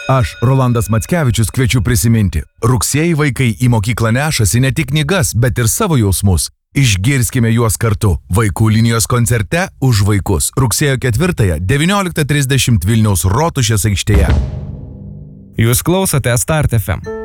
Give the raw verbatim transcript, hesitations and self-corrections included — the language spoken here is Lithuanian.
Aš, Rolandas Mackevičius, kviečiu prisiminti. Rugsėjį vaikai į mokyklą nešasi ne tik knygas, bet ir savo jausmus. Išgirskime juos kartu. Vaikų linijos koncerte Už vaikus. Rugsėjo ketvirtąją, devynioliktą trisdešimt Vilniaus Rotušės aikštėje. Jūs klausote Start F M.